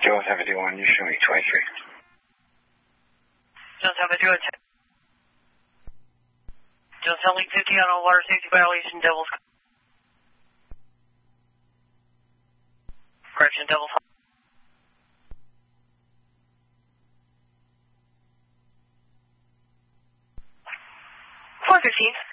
Joe 71, you show me 23. Joe 72, Joe 50 on a water safety violation, Devils. Correction, Devils. 415.